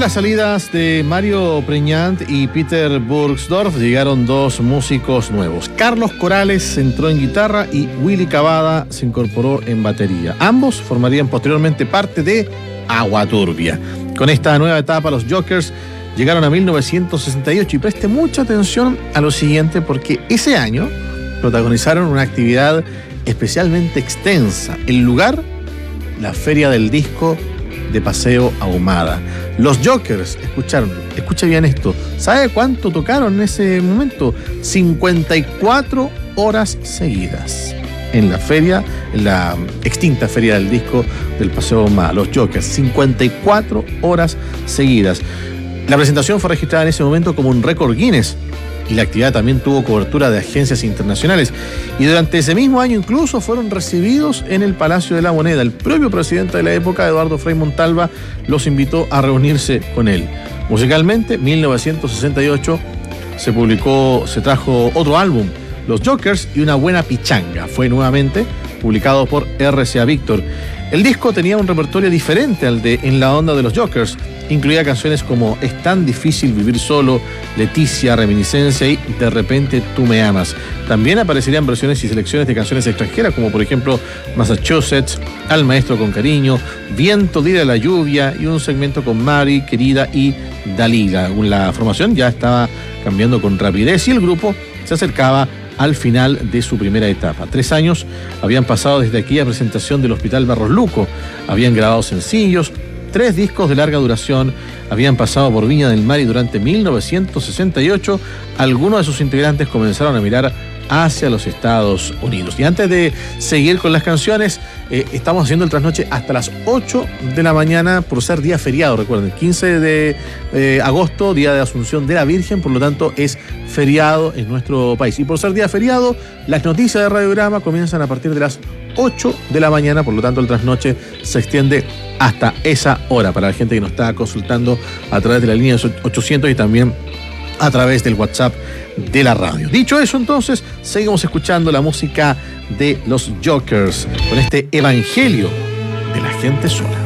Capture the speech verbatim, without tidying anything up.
las salidas de Mario Preñant y Peter Burgsdorf llegaron dos músicos nuevos. Carlos Corales entró en guitarra y Willy Cavada se incorporó en batería. Ambos formarían posteriormente parte de Agua Turbia. Con esta nueva etapa, los Jokers llegaron a mil novecientos sesenta y ocho y preste mucha atención a lo siguiente, porque ese año protagonizaron una actividad especialmente extensa. El lugar, la Feria del Disco de Paseo Ahumada. Los Jokers escucharon, escucha bien esto, ¿sabe cuánto tocaron en ese momento? cincuenta y cuatro horas seguidas en la feria, en la extinta Feria del Disco del Paseo Ahumada. Los Jokers, cincuenta y cuatro horas seguidas. La presentación fue registrada en ese momento como un récord Guinness y la actividad también tuvo cobertura de agencias internacionales. Y durante ese mismo año incluso fueron recibidos en el Palacio de la Moneda. El propio presidente de la época, Eduardo Frei Montalva, los invitó a reunirse con él. Musicalmente, mil novecientos sesenta y ocho se publicó, se trajo otro álbum, Los Jokers y una buena pichanga. Fue nuevamente publicado por R C A Víctor. El disco tenía un repertorio diferente al de En la onda de los Jokers. Incluía canciones como Es tan difícil vivir solo, Leticia, Reminiscencia y De repente tú me amas. También aparecerían versiones y selecciones de canciones extranjeras, como por ejemplo Massachusetts, Al maestro con cariño, Viento, dile a la lluvia y un segmento con Mari, Querida y Dalila. La formación ya estaba cambiando con rapidez y el grupo se acercaba al final de su primera etapa. Tres años habían pasado desde aquella presentación del Hospital Barros Luco. Habían grabado sencillos, tres discos de larga duración, habían pasado por Viña del Mar y durante mil novecientos sesenta y ocho algunos de sus integrantes comenzaron a mirar hacia los Estados Unidos. Y antes de seguir con las canciones, eh, estamos haciendo el trasnoche hasta las ocho de la mañana por ser día feriado, recuerden, quince de eh, agosto, día de Asunción de la Virgen, por lo tanto es feriado en nuestro país. Y por ser día feriado, las noticias de Radiograma comienzan a partir de las ocho de la mañana, por lo tanto el trasnoche se extiende hasta esa hora para la gente que nos está consultando a través de la línea ochocientos y también a través del WhatsApp de la radio. Dicho eso, entonces, seguimos escuchando la música de los Jokers con este Evangelio de la gente sola.